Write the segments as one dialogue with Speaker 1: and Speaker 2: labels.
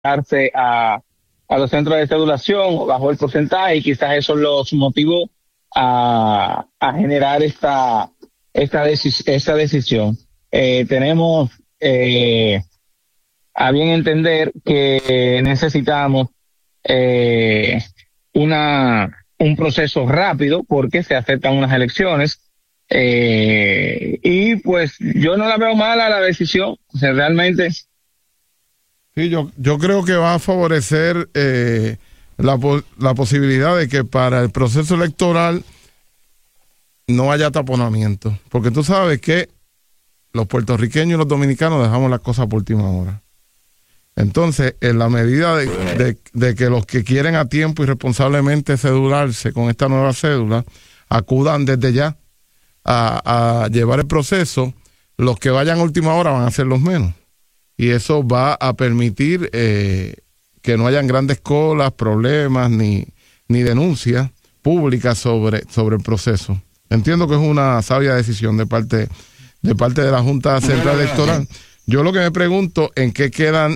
Speaker 1: darse a los centros de cedulación bajo el porcentaje, y quizás eso los motivó a generar esta decisión. Tenemos a bien entender que necesitamos un proceso rápido porque se acercan unas elecciones, y pues yo no la veo mala la decisión, o sea, realmente.
Speaker 2: Sí, yo creo que va a favorecer la posibilidad de que para el proceso electoral no haya taponamiento, porque tú sabes que los puertorriqueños y los dominicanos dejamos las cosas por última hora. Entonces, en la medida de que los que quieren a tiempo y responsablemente cedularse con esta nueva cédula acudan desde ya a llevar el proceso, los que vayan a última hora van a ser los menos. Y eso va a permitir que no hayan grandes colas, problemas ni denuncias públicas sobre el proceso. Entiendo que es una sabia decisión de parte de la Junta Central Electoral. Yo lo que me pregunto, ¿en qué quedan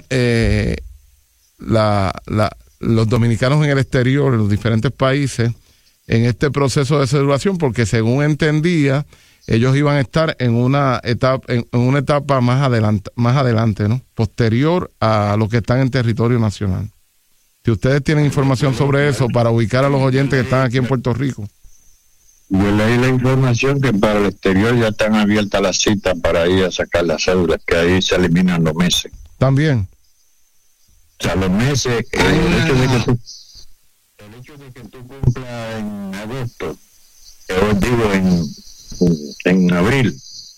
Speaker 2: los dominicanos en el exterior, en los diferentes países, en este proceso de cedulación? Porque según entendía, ellos iban a estar en una etapa más adelante, ¿no? Posterior a los que están en territorio nacional. Si ustedes tienen información sobre eso para ubicar a los oyentes que están aquí en Puerto Rico.
Speaker 3: Yo leí la información que para el exterior ya están abiertas las citas para ir a sacar las cédulas, que ahí se eliminan los meses.
Speaker 2: También.
Speaker 3: O sea, los meses, el hecho de que tú cumplas en agosto, os digo en abril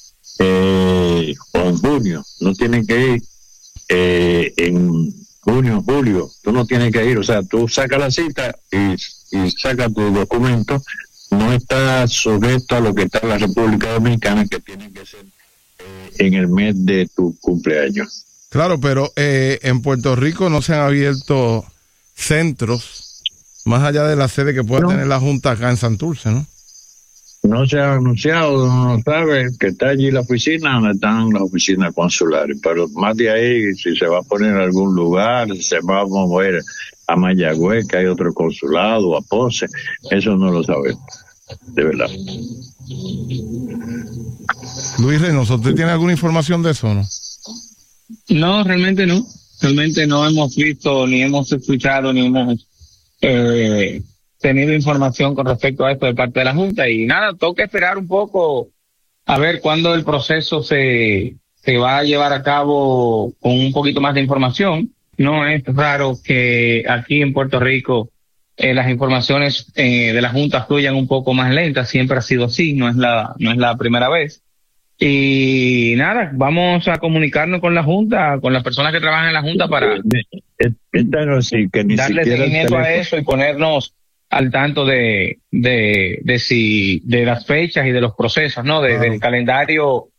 Speaker 3: o en junio, no tienen que ir en junio, julio, tú no tienes que ir, o sea, tú sacas la cita y sacas tu documento. No está sujeto a lo que está en la República Dominicana, que tiene que ser en el mes de tu cumpleaños.
Speaker 2: Claro, pero en Puerto Rico no se han abierto centros más allá de la sede que pueda tener la Junta acá en Santurce, ¿no?
Speaker 3: No se ha anunciado, no sabe que está allí la oficina donde están las oficinas consulares, pero más de ahí, si se va a poner en algún lugar, se va a mover a Mayagüez, que hay otro consulado, a Ponce, eso no lo sabemos, de verdad.
Speaker 2: Luis Reynoso, ¿usted tiene alguna información de eso o no?
Speaker 1: No, realmente no hemos visto, ni hemos escuchado, ni hemos tenido información con respecto a esto de parte de la Junta, y nada, toca esperar un poco a ver cuándo el proceso se va a llevar a cabo con un poquito más de información. No es raro que aquí en Puerto Rico las informaciones de la Junta fluyan un poco más lentas, siempre ha sido así, no es la primera vez. Y nada, vamos a comunicarnos con la Junta, con las personas que trabajan en la Junta para darle seguimiento a eso y ponernos al tanto de las fechas y de los procesos, ¿no? Del calendario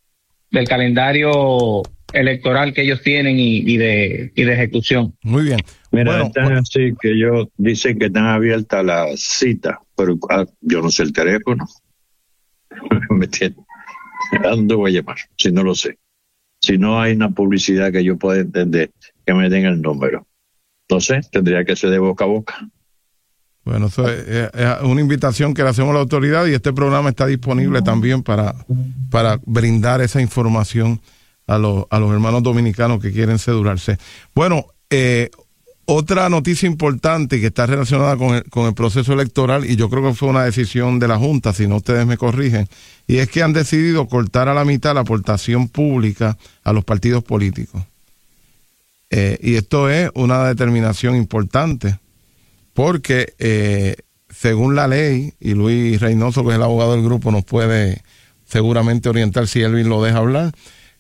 Speaker 1: electoral que ellos tienen y de ejecución.
Speaker 2: Muy bien.
Speaker 3: Mira, están así que ellos dicen que están abiertas las citas, pero yo no sé el teléfono. ¿Me entiendes? ¿A dónde voy a llamar? Si no lo sé. Si no hay una publicidad que yo pueda entender, que me den el número. No sé, tendría que ser de boca a boca.
Speaker 2: Bueno, eso es una invitación que le hacemos a la autoridad, y este programa está disponible también para brindar esa información a los hermanos dominicanos que quieren cedularse. Bueno, otra noticia importante que está relacionada con el proceso electoral, y yo creo que fue una decisión de la Junta, si no ustedes me corrigen, y es que han decidido cortar a la mitad la aportación pública a los partidos políticos. Y esto es una determinación importante, porque según la ley, y Luis Reynoso, que es el abogado del grupo, nos puede seguramente orientar si Elvin lo deja hablar,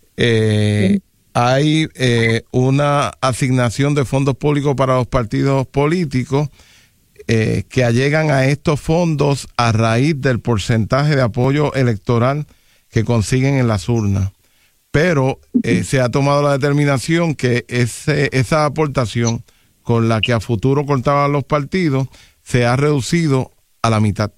Speaker 2: hay una asignación de fondos públicos para los partidos políticos que allegan a estos fondos a raíz del porcentaje de apoyo electoral que consiguen en las urnas. Pero se ha tomado la determinación que esa aportación con la que a futuro cortaban los partidos se ha reducido a la mitad.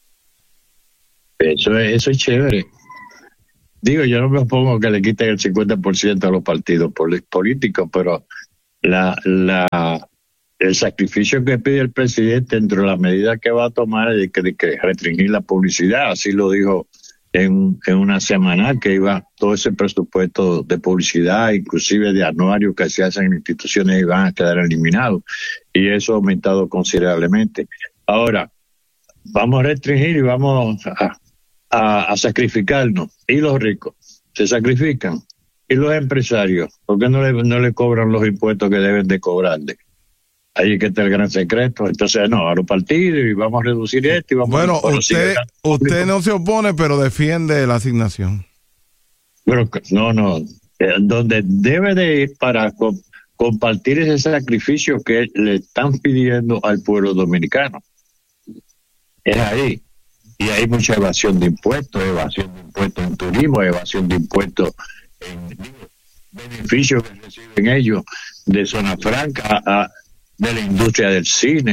Speaker 3: Eso es chévere. Digo, yo no me opongo que le quiten el 50% a los partidos políticos, pero el sacrificio que pide el presidente entre las medidas que va a tomar es de que restringir la publicidad. Así lo dijo en una semanal, que iba todo ese presupuesto de publicidad, inclusive de anuarios que se hacen en instituciones, iban a quedar eliminados, y eso ha aumentado considerablemente. Ahora, vamos a restringir y vamos a sacrificarnos. ¿Y los ricos? Se sacrifican. ¿Y los empresarios? ¿Por qué no le cobran los impuestos que deben de cobrarle? Ahí que está el gran secreto. Entonces, no, a los partidos, y vamos a reducir esto y vamos
Speaker 2: bueno, usted no se opone, pero defiende la asignación.
Speaker 3: Pero no, donde debe de ir para compartir ese sacrificio que le están pidiendo al pueblo dominicano. Es ahí. Y hay mucha evasión de impuestos en turismo, evasión de impuestos en beneficios que reciben ellos de zona franca de la industria del cine,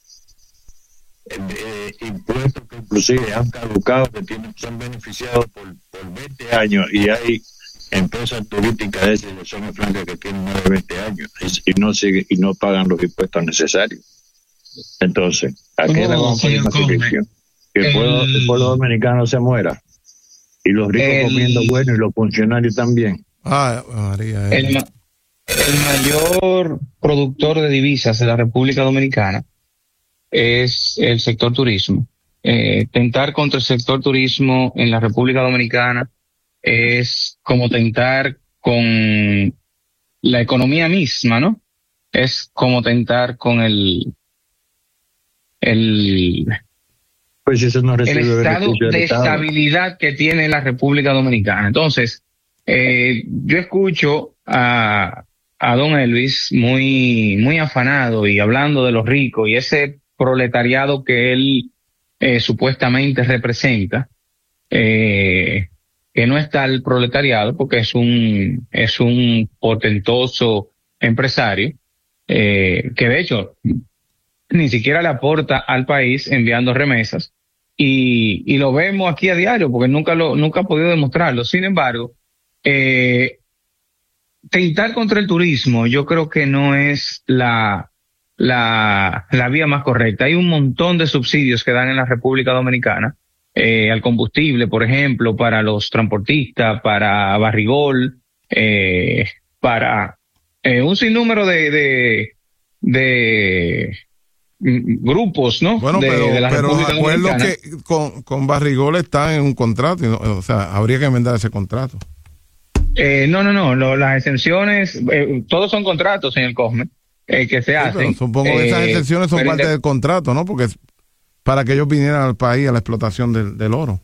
Speaker 3: impuestos que inclusive han caducado, que son beneficiados por 20 años, y hay empresas turísticas de zona franca que tienen más de 20 años y no pagan los impuestos necesarios. Entonces, ¿a qué le vamos a poner una solución? Que el pueblo dominicano se muera, y los ricos comiendo bueno, y los funcionarios también.
Speaker 1: María, el mayor productor de divisas de la República Dominicana es el sector turismo. Tentar contra el sector turismo en la República Dominicana es como tentar con la economía misma, ¿no? Es como tentar con el
Speaker 3: pues eso no recibe
Speaker 1: el estado de estabilidad que tiene la República Dominicana. Entonces, yo escucho a don Elvis muy afanado y hablando de los ricos y ese proletariado que él supuestamente representa, que no está el proletariado porque es un portentoso empresario, que de hecho ni siquiera le aporta al país enviando remesas, y lo vemos aquí a diario porque nunca ha podido demostrarlo. Sin embargo, tentar contra el turismo yo creo que no es la vía más correcta. Hay un montón de subsidios que dan en la República Dominicana, al combustible, por ejemplo, para los transportistas, para Barrigol, para un sinnúmero de grupos, ¿no?
Speaker 2: Bueno, pero acuerdo que con Barrigol está en un contrato, o sea, habría que enmendar ese contrato.
Speaker 1: No, las exenciones, todos son contratos, señor Cosme, que se hacen.
Speaker 2: Supongo que esas exenciones son parte del contrato, ¿no? Porque es para que ellos vinieran al país a la explotación del oro.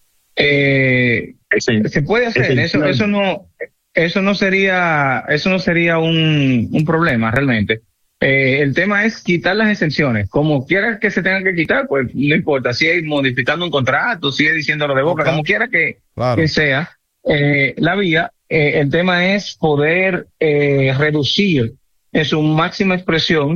Speaker 1: Se puede hacer, eso no sería un problema realmente. El tema es quitar las exenciones, como quiera que se tengan que quitar, pues no importa, si es modificando un contrato, si es diciéndolo de boca, como quiera que sea la vía. El tema es poder reducir en su máxima expresión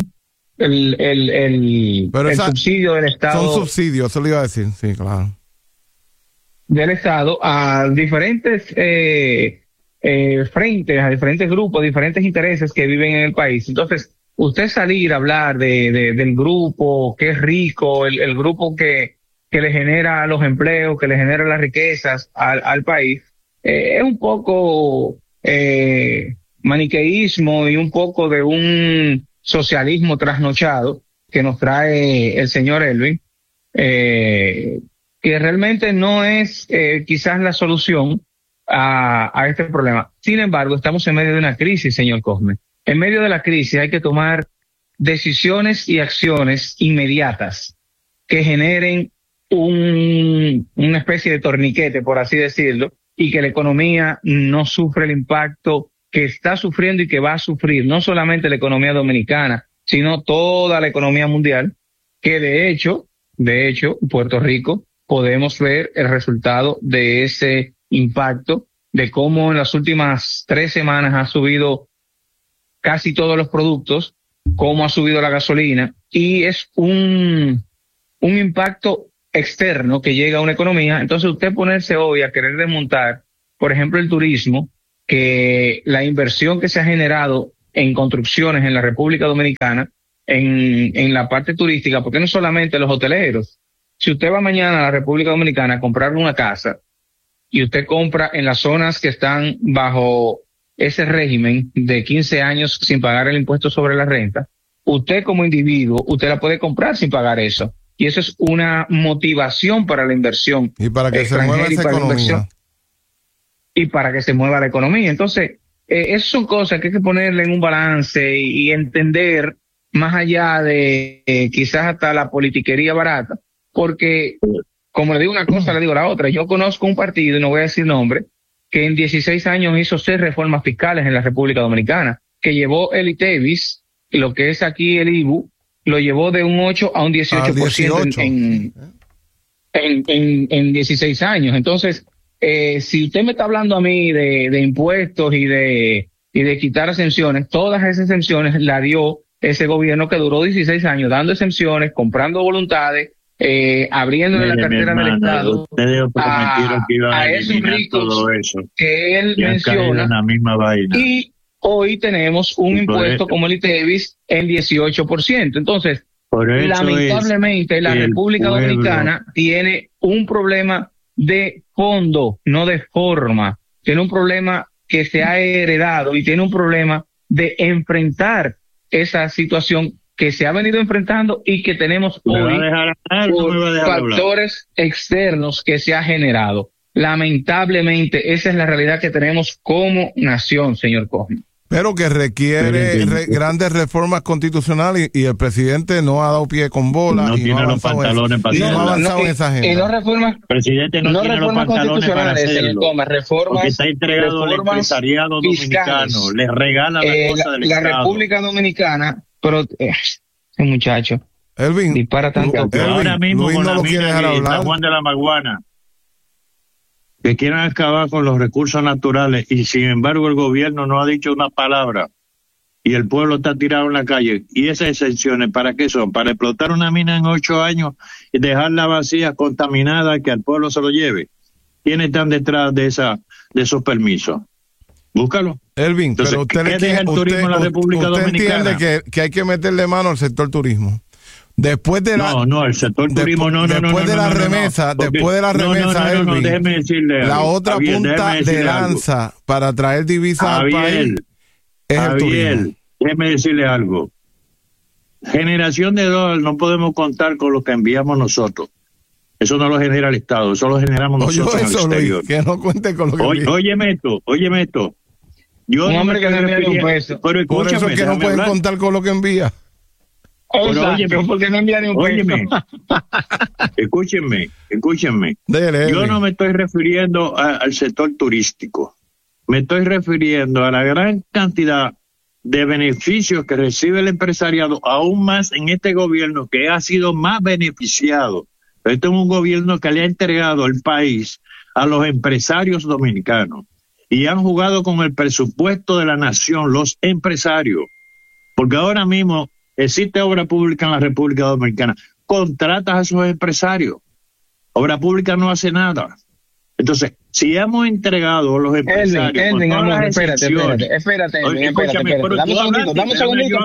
Speaker 1: el subsidio del Estado.
Speaker 2: Son subsidios, eso le iba a decir, sí, claro.
Speaker 1: Del Estado a diferentes frentes, a diferentes grupos, diferentes intereses que viven en el país. Entonces, usted salir a hablar del grupo que es rico, el grupo que le genera los empleos, que le genera las riquezas al país, es un poco maniqueísmo y un poco de un socialismo trasnochado que nos trae el señor Elvin, que realmente no es quizás la solución a este problema. Sin embargo, estamos en medio de una crisis, señor Cosme. En medio de la crisis hay que tomar decisiones y acciones inmediatas que generen una especie de torniquete, por así decirlo, y que la economía no sufre el impacto que está sufriendo y que va a sufrir no solamente la economía dominicana, sino toda la economía mundial, que de hecho, Puerto Rico, podemos ver el resultado de ese impacto, de cómo en las últimas 3 semanas ha subido casi todos los productos, cómo ha subido la gasolina, y es un impacto externo que llega a una economía. Entonces usted ponerse hoy a querer desmontar, por ejemplo, el turismo, que la inversión que se ha generado en construcciones en la República Dominicana, en la parte turística, porque no solamente los hoteleros. Si usted va mañana a la República Dominicana a comprar una casa y usted compra en las zonas que están bajo ese régimen de 15 años sin pagar el impuesto sobre la renta, usted como individuo, usted la puede comprar sin pagar eso. Y eso es una motivación para la inversión.
Speaker 2: Y para que se mueva esa economía.
Speaker 1: Y para que se mueva la economía. Entonces, esas son cosas que hay que ponerle en un balance y entender más allá de quizás hasta la politiquería barata, porque como le digo una cosa, le digo la otra. Yo conozco un partido, y no voy a decir nombre, que en 16 años hizo 6 reformas fiscales en la República Dominicana, que llevó el ITEVIS, lo que es aquí el IBU, lo llevó de un 8 a un 18% en 16 años. Entonces, si usted me está hablando a mí de impuestos y de quitar exenciones, todas esas exenciones la dio ese gobierno que duró 16 años dando exenciones, comprando voluntades, abriéndole la cartera del Estado a esos ricos que él menciona.
Speaker 3: La misma vaina.
Speaker 1: Y hoy tenemos un impuesto como el ITEVIS en 18%. Entonces, lamentablemente la República Dominicana tiene un problema de fondo, no de forma. Tiene un problema que se ha heredado y tiene un problema de enfrentar esa situación que se ha venido enfrentando y que tenemos hoy por factores externos que se ha generado. Lamentablemente, esa es la realidad que tenemos como nación, señor Cosme.
Speaker 2: Pero que requiere grandes reformas constitucionales y el presidente no ha dado pie con bola.
Speaker 3: No
Speaker 2: y
Speaker 3: tiene los pantalones para hacerlo.
Speaker 2: No ha avanzado en esa agenda.
Speaker 1: Y no reformas,
Speaker 3: presidente no tiene los pantalones para hacerlo.
Speaker 1: Reformas,
Speaker 3: porque está entregado al empresariado dominicano. Les regala la cosa del Estado.
Speaker 1: La República Dominicana, pero ese muchacho
Speaker 2: Elvin,
Speaker 1: dispara tanto.
Speaker 3: Ahora mismo
Speaker 2: Luis
Speaker 3: con
Speaker 2: no
Speaker 3: la
Speaker 2: lo quiere
Speaker 3: mina
Speaker 2: dejar
Speaker 3: de
Speaker 2: hablar.
Speaker 3: San Juan de la Maguana, que quieren acabar con los recursos naturales y sin embargo el gobierno no ha dicho una palabra y el pueblo está tirado en la calle. ¿Y esas exenciones para qué son? Para explotar una mina en 8 años y dejarla vacía, contaminada, que al pueblo se lo lleve. ¿Quiénes están detrás de esos permisos? Búscalo.
Speaker 2: Elvin,
Speaker 3: entonces,
Speaker 2: pero usted
Speaker 3: ¿qué deja el turismo en la República Dominicana?
Speaker 2: Entiende que hay que meterle mano al sector turismo. Después de la
Speaker 3: el sector turismo
Speaker 2: después de la remesa, Elvin,
Speaker 3: déjeme decirle
Speaker 2: la
Speaker 3: algo.
Speaker 2: otra
Speaker 3: Javier,
Speaker 2: punta de lanza para traer divisas al país es el turismo.
Speaker 3: Déjeme decirle algo. Generación de dólares no podemos contar con lo que enviamos nosotros. Eso no lo genera el Estado, eso lo generamos nosotros en el exterior.
Speaker 2: Luis, que no cuente con lo que envía.
Speaker 3: Óyeme esto. Yo
Speaker 1: un hombre que no envía un peso.
Speaker 3: Pero
Speaker 2: por eso es que no pueden contar con lo que envía.
Speaker 1: Porque no envía ni un peso.
Speaker 3: Escúchenme.
Speaker 2: Dele,
Speaker 3: yo no me estoy refiriendo al sector turístico. Me estoy refiriendo a la gran cantidad de beneficios que recibe el empresariado, aún más en este gobierno que ha sido más beneficiado. Este es un gobierno que le ha entregado el país a los empresarios dominicanos y han jugado con el presupuesto de la nación, los empresarios. Porque ahora mismo existe obra pública en la República Dominicana. Contratas a esos empresarios. Obra pública no hace nada. Entonces, si hemos entregado a los empresarios...
Speaker 1: Espérate. Dame un segundito,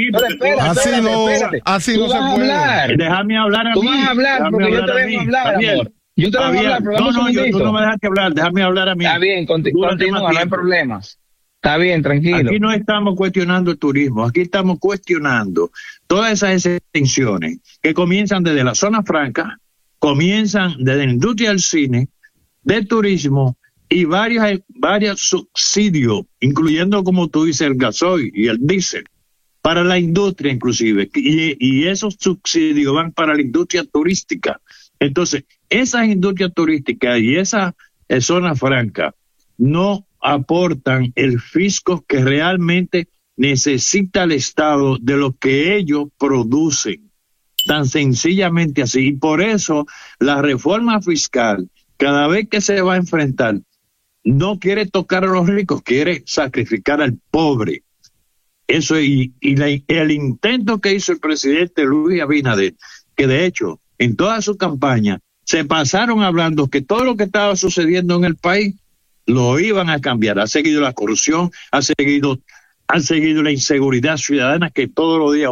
Speaker 2: Así no se puede.
Speaker 3: Déjame hablar a mí.
Speaker 1: Tú vas a hablar, porque yo te dejo hablar, amor. Yo te dejo hablar, pero dame un segundito.
Speaker 3: Tú no me dejaste hablar, déjame hablar a mí.
Speaker 1: Está bien, continúa, no hay problemas. Está bien, tranquilo.
Speaker 3: Aquí no estamos cuestionando el turismo, aquí estamos cuestionando todas esas extensiones que comienzan desde la zona franca, comienzan desde la industria del cine, del turismo y varios subsidios, incluyendo, como tú dices, el gasoil y el diésel, para la industria inclusive, y esos subsidios van para la industria turística. Entonces, esas industrias turísticas y esa zona franca no aportan el fisco que realmente necesita el Estado de lo que ellos producen, tan sencillamente así. Y por eso la reforma fiscal, cada vez que se va a enfrentar, no quiere tocar a los ricos, quiere sacrificar al pobre. Eso el intento que hizo el presidente Luis Abinader, que de hecho en toda su campaña se pasaron hablando que todo lo que estaba sucediendo en el país lo iban a cambiar. Ha seguido la corrupción, ha seguido han seguido la inseguridad ciudadana que todos los días